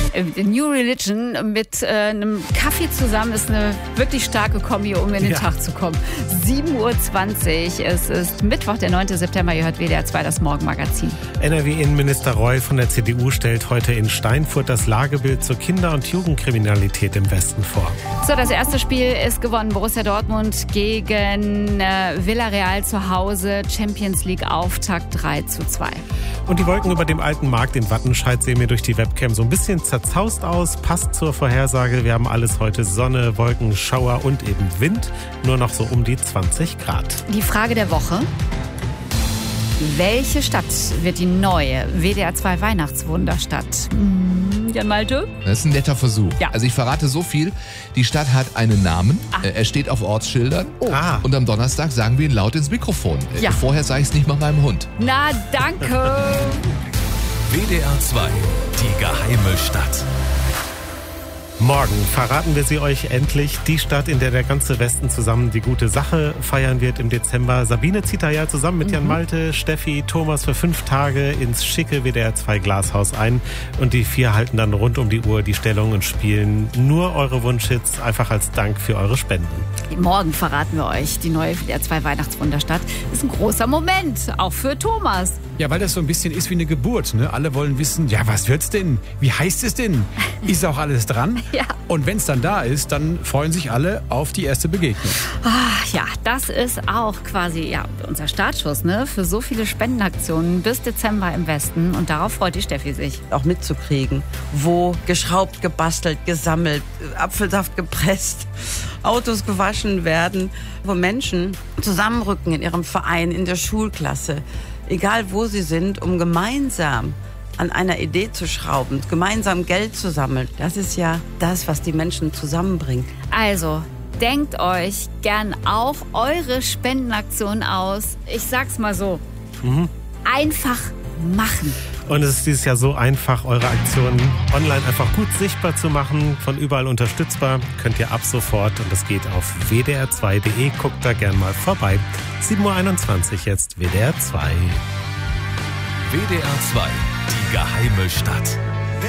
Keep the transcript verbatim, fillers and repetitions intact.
New Religion mit äh, einem Kaffee zusammen ist eine wirklich starke Kombi, um in den ja. Tag zu kommen. sieben Uhr zwanzig, es ist Mittwoch, der neunte September, ihr hört W D R zwei, das Morgenmagazin. N R W-Innenminister Reul von der C D U stellt heute in Steinfurt das Lagebild zur Kinder- und Jugendkriminalität im Westen vor. So, das erste Spiel ist gewonnen. Borussia Dortmund gegen äh, Villarreal zu Hause. Champions League Auftakt drei zu zwei. Und die Wolken über dem alten Markt in Wattenscheid sehen mir durch die Webcam so ein bisschen zerzaust aus. Passt zur Vorhersage. Wir haben alles heute: Sonne, Wolken, Schauer und eben Wind. Nur noch so um die zwanzig Grad. Die Frage der Woche: Welche Stadt wird die neue W D R zwei Weihnachtswunderstadt? Hm, Jan Malte? Das ist ein netter Versuch. Ja. Also ich verrate so viel. Die Stadt hat einen Namen. Ah. Er steht auf Ortsschildern. Oh. Ah. Und am Donnerstag sagen wir ihn laut ins Mikrofon. Ja. Vorher sage ich es nicht mal meinem Hund. Na, danke. W D R zwei, die geheime Stadt. Morgen verraten wir sie euch endlich. Die Stadt, in der der ganze Westen zusammen die gute Sache feiern wird im Dezember. Sabine zieht da ja zusammen mit Jan Malte, Steffi, Thomas für fünf Tage ins schicke W D R zwei Glashaus ein. Und die vier halten dann rund um die Uhr die Stellung und spielen nur eure Wunschhits, einfach als Dank für eure Spenden. Morgen verraten wir euch die neue W D R zwei Weihnachtswunderstadt. Ist ein großer Moment, auch für Thomas. Ja, weil das so ein bisschen ist wie eine Geburt. Ne? Alle wollen wissen, ja, was wird's denn? Wie heißt es denn? Ist auch alles dran? Ja. Und wenn es dann da ist, dann freuen sich alle auf die erste Begegnung. Ach ja, das ist auch quasi ja, unser Startschuss, ne? Für so viele Spendenaktionen bis Dezember im Westen. Und darauf freut die Steffi sich. Auch mitzukriegen, wo geschraubt, gebastelt, gesammelt, Apfelsaft gepresst, Autos gewaschen werden, wo Menschen zusammenrücken in ihrem Verein, in der Schulklasse, egal wo sie sind, um gemeinsam an einer Idee zu schrauben, gemeinsam Geld zu sammeln. Das ist ja das, was die Menschen zusammenbringt. Also, denkt euch gern auch eure Spendenaktion aus. Ich sag's mal so, mhm. einfach machen. Und es ist dieses Jahr so einfach, eure Aktionen online einfach gut sichtbar zu machen, von überall unterstützbar. Könnt ihr ab sofort, und das geht auf w d r zwei punkt d e. Guckt da gern mal vorbei. sieben Uhr einundzwanzig jetzt W D R zwei. W D R zwei, die geheime Stadt.